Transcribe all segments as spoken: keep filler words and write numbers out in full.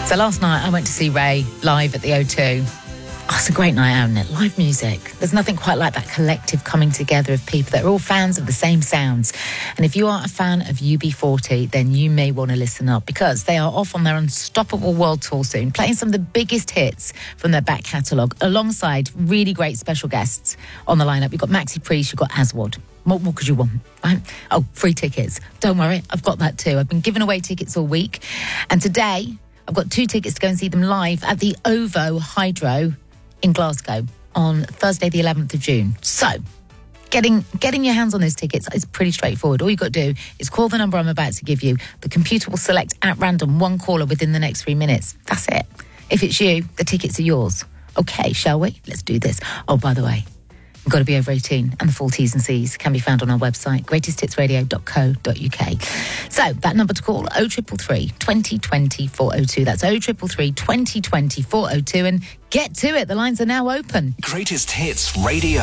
So last night I went to see Ray live at the O two. Oh, it's a great night out, isn't it? Live music. There's nothing quite like that collective coming together of people that are all fans of the same sounds. And if you aren't a fan of U B forty, then you may want to listen up, because they are off on their unstoppable world tour soon, playing some of the biggest hits from their back catalogue, alongside really great special guests on the lineup. You've got Maxi Priest, you've got Aswad. What more could you want? Right? Oh, free tickets. Don't worry, I've got that too. I've been giving away tickets all week. And today, I've got two tickets to go and see them live at the OVO Hydro in Glasgow on Thursday the eleventh of June. So, getting getting your hands on those tickets is pretty straightforward. All you've got to do is call the number I'm about to give you. The computer will select at random one caller within the next three minutes. That's it. If it's you, the tickets are yours. Okay, shall we? Let's do this. Oh, by the way, you've got to be over eighteen, and the full T's and C's can be found on our website, greatest hits radio dot co dot uk. So, that number to call, oh three three three, twenty twenty, four oh two. That's oh three three three, twenty twenty, four oh two. And get to it, the lines are now open. Greatest Hits Radio.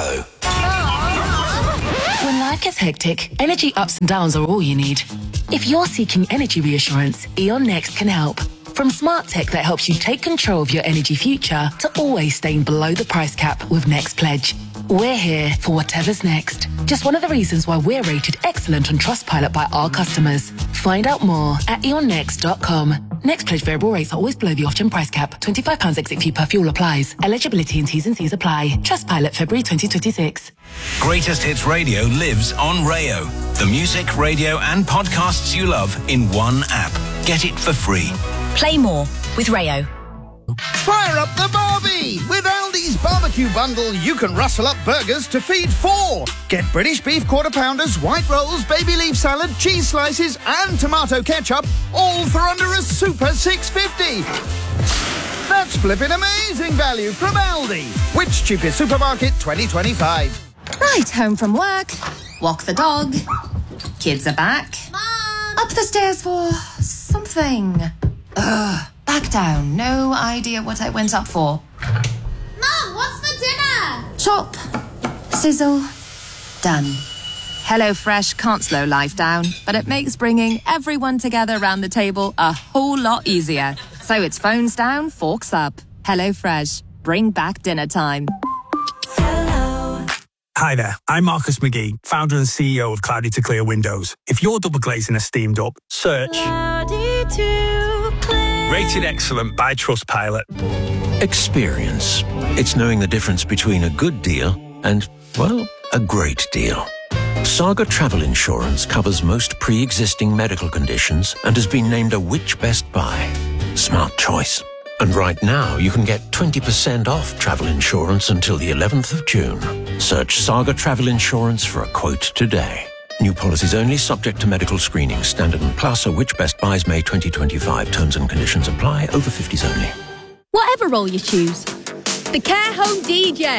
When life gets hectic, energy ups and downs are all you need. If you're seeking energy reassurance, E.ON Next can help. From smart tech that helps you take control of your energy future to always staying below the price cap with Next Pledge. We're here for whatever's next. Just one of the reasons why we're rated excellent on Trustpilot by our customers. Find out more at eon next dot com. Next Pledge variable rates are always below the off-gem price cap. twenty-five pounds exit fee per fuel applies. Eligibility and T's and C's apply. Trustpilot February twenty twenty-six. Greatest Hits Radio lives on Rayo. The music, radio and podcasts you love in one app. Get it for free. Play more with Rayo. Fire up the Barbie! With Aldi's barbecue bundle, you can rustle up burgers to feed four. Get British beef quarter pounders, white rolls, baby leaf salad, cheese slices and tomato ketchup, all for under a super six fifty. That's flipping amazing value from Aldi. Which cheapest supermarket twenty twenty-five? Right, home from work, walk the dog, kids are back, Mom! up the stairs for something. Ugh. Back down. No idea what I went up for. Mom, what's for dinner? Chop. Sizzle. Done. HelloFresh can't slow life down, but it makes bringing everyone together around the table a whole lot easier. So it's phones down, forks up. HelloFresh. Bring back dinner time. Hello. Hi there, I'm Marcus McGee, founder and C E O of Cloudy to Clear Windows. If you're double glazing a steamed up, search Cloudy to Clear. Rated excellent by Trustpilot. Experience. It's knowing the difference between a good deal and, well, a great deal. Saga Travel Insurance covers most pre-existing medical conditions and has been named a Which Best Buy. Smart choice. And right now, you can get twenty percent off travel insurance until the eleventh of June. Search Saga Travel Insurance for a quote today. New policies only, subject to medical screening. Standard and Plus, or Which Best Buys May twenty twenty-five. Terms and conditions apply. Over fifties only. Whatever role you choose. The care home D J.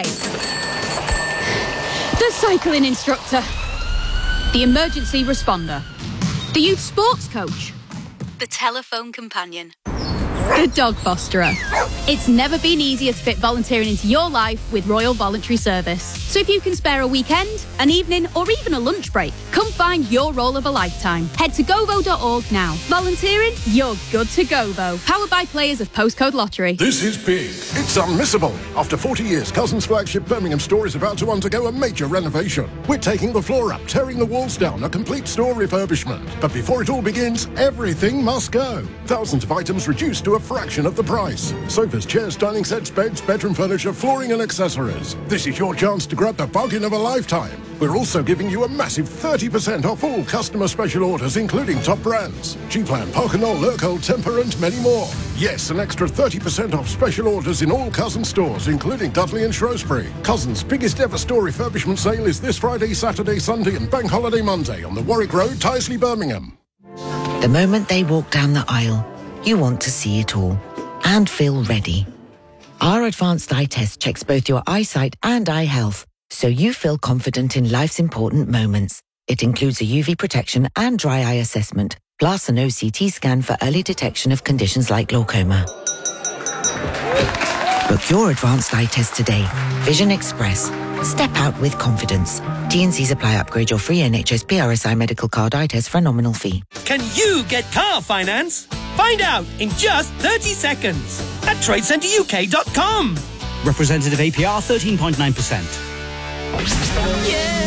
The cycling instructor. The emergency responder. The youth sports coach. The telephone companion. The dog fosterer. It's never been easier to fit volunteering into your life with Royal Voluntary Service. So if you can spare a weekend, an evening, or even a lunch break, come find your role of a lifetime. Head to govo dot org now. Volunteering? You're good to Govo. Powered by players of Postcode Lottery. This is big. It's unmissable. After forty years, Cousins flagship Birmingham store is about to undergo a major renovation. We're taking the floor up, tearing the walls down, a complete store refurbishment. But before it all begins, everything must go. Thousands of items reduced to a fraction of the price. Sofas, chairs, dining sets, beds, bedroom furniture, flooring and accessories. This is your chance to grab the bargain of a lifetime. We're also giving you a massive thirty percent off all customer special orders, including top brands. G-Plan, Parkinol, Lurco, Temper and many more. Yes, an extra thirty percent off special orders in all Cousins stores, including Dudley and Shrewsbury. Cousins' biggest ever store refurbishment sale is this Friday, Saturday, Sunday and Bank Holiday Monday on the Warwick Road, Tyseley, Birmingham. The moment they walk down the aisle, you want to see it all and feel ready. Our advanced eye test checks both your eyesight and eye health, so you feel confident in life's important moments. It includes a U V protection and dry eye assessment, plus an O C T scan for early detection of conditions like glaucoma. Book your advanced eye test today. Vision Express. Step out with confidence. T and C's apply. Upgrade your free N H S P R S I medical card eye test for a nominal fee. Can you get car finance? Find out in just thirty seconds at trade centre U K dot com. Representative A P R thirteen point nine percent. Yeah.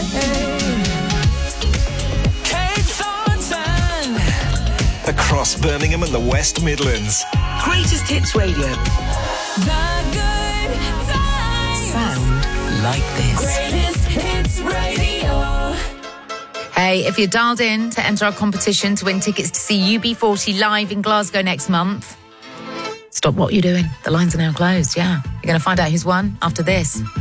Kate Thornton. Across Birmingham and the West Midlands. Greatest Hits Radio. The good times. Sound like this. Greatest Hits Radio. Hey, if you're dialed in to enter our competition to win tickets to see U B forty live in Glasgow next month, stop what you're doing. The lines are now closed, yeah. You're going to find out who's won after this.